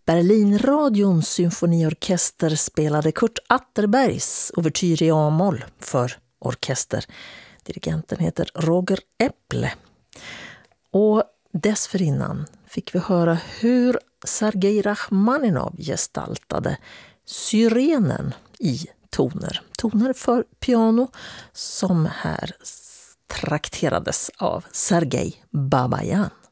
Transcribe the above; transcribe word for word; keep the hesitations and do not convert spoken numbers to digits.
Berlinradions symfoniorkester spelade Kurt Atterbergs ouvertyr i A-moll för orkester. Dirigenten heter Roger Epple. Och dessförinnan fick vi höra hur Sergej Rachmaninov gestaltade Syrenen i toner. Toner för piano som här trakterades av Sergej Babayan.